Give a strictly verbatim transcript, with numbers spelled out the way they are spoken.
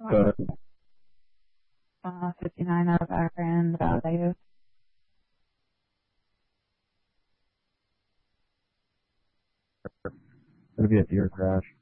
Good. Uh, fifty-nine out of Akron, value. Gonna be a deer crash.